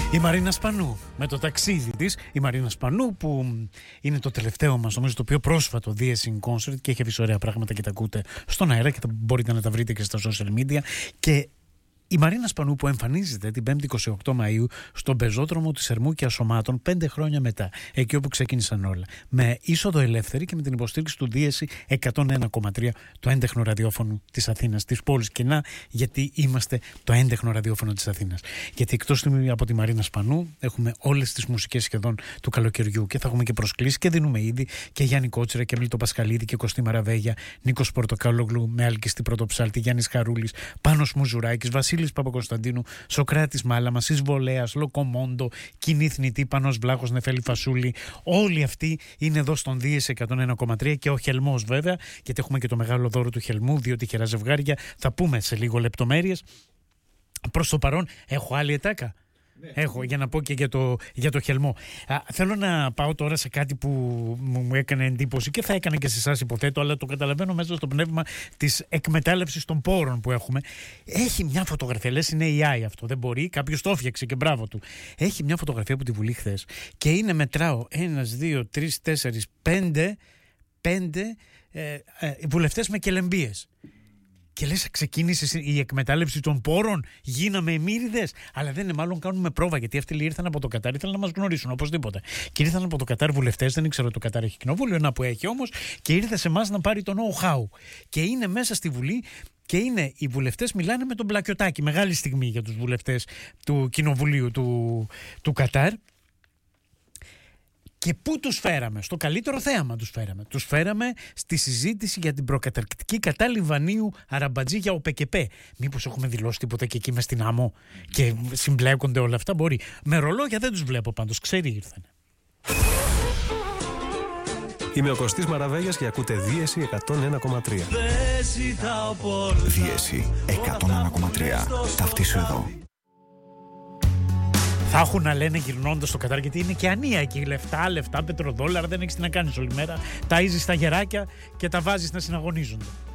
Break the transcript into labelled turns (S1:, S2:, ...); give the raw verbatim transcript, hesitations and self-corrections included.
S1: Η Μαρίνα Σπανού με το ταξίδι της. Η Μαρίνα Σπανού που είναι το τελευταίο μας, νομίζω, το πιο πρόσφατο Dies in Concert και έχει αφήσει ωραία πράγματα και τα ακούτε στον αέρα και τα μπορείτε να τα βρείτε και στα social media. Και η Μαρίνα Σπανού που εμφανίζεται την πέμπτη εικοστή ογδόη Μαΐου στον πεζόδρομο της Ερμού και Ασωμάτων πέντε χρόνια μετά, εκεί όπου ξεκίνησαν όλα. Με είσοδο ελεύθερη και με την υποστήριξη του Δίεση εκατόν ένα κόμμα τρία, το έντεχνο ραδιόφωνο της Αθήνας, της πόλης. Και να, γιατί είμαστε το έντεχνο ραδιόφωνο της Αθήνας. Γιατί εκτός από τη Μαρίνα Σπανού έχουμε όλες τις μουσικές σχεδόν του καλοκαιριού και θα έχουμε και προσκλήσεις και δίνουμε ήδη και Γιάννη Κότσιρα και Μίλτο Πασχαλίδη και Κωστή Μαραβέγια, Νίκος Πορτοκάλογλου με Άλκιστη Πρωτοψάλτη, Γιάννης Χαρούλης, Πάνος Μουζουράκης, Βασίλης Παπακοσταντίνου, Σοκράτης Μάλαμας, Ισβολέας, Λοκομόντο, Κοινή Θνητή, Πανός Βλάχος, Νεφέλη Φασούλη. Όλοι αυτοί είναι εδώ στον Δίεση εκατόν ένα κόμμα τρία και ο Χελμός βέβαια, γιατί έχουμε και το μεγάλο δώρο του Χελμού, δύο τυχερά ζευγάρια. Θα πούμε σε λίγο λεπτομέρειες. Προς το παρόν έχω άλλη ετάκα. Ναι. Έχω για να πω και για το, για το Χελμό. Α, θέλω να πάω τώρα σε κάτι που μου, μου έκανε εντύπωση και θα έκανε και σε εσάς, υποθέτω, αλλά το καταλαβαίνω μέσα στο πνεύμα της εκμετάλλευσης των πόρων που έχουμε. Έχει μια φωτογραφία, λες είναι έι άι αυτό, δεν μπορεί, κάποιος το έφτιαξε και μπράβο του. Έχει μια φωτογραφία από τη Βουλή χθες και είναι, μετράω, ένας, δύο, τρεις, τέσσερις, πέντε, πέντε ε, ε, βουλευτές με κελεμπίες. Και λες, ξεκίνησε η εκμετάλλευση των πόρων, γίναμε εμμύριδες. Αλλά δεν είναι, μάλλον κάνουμε πρόβα. Γιατί αυτοί ήρθαν από το Κατάρ, ήθελαν να μας γνωρίσουν οπωσδήποτε. Και ήρθαν από το Κατάρ βουλευτές, δεν ήξερα ότι το Κατάρ έχει κοινοβούλιο, ένα που έχει όμως, και ήρθε σε εμάς να πάρει το know-how. Και είναι μέσα στη Βουλή. Και είναι, οι βουλευτές μιλάνε με τον Πλακιωτάκη. Μεγάλη στιγμή για τους βουλευτές του κοινοβουλίου του, του Κατάρ. Και πού τους φέραμε? Στο καλύτερο θέαμα τους φέραμε. Τους φέραμε στη συζήτηση για την προκαταρκτική κατά Λιβανίου Αραμπατζή για ο ΠΚΠ. Μήπως έχουμε δηλώσει τίποτα και εκεί μες στην άμμο και συμπλέκονται όλα αυτά? Μπορεί. Με ρολόγια δεν τους βλέπω πάντως. Ξέρει ήρθανε.
S2: Είμαι ο Κωστής Μαραβέγιας και ακούτε Δίεση εκατόν ένα κόμμα τρία.
S3: Δίεση εκατόν ένα κόμμα τρία. Ταυτίσου εδώ.
S1: Θα έχουν να λένε γυρνώντας στο Κατάρ, γιατί είναι και ανία εκεί. Λεφτά, λεφτά, πετροδόλαρα, δεν έχεις τι να κάνεις όλη μέρα. Ταΐζεις τα γεράκια και τα βάζεις να συναγωνίζονται.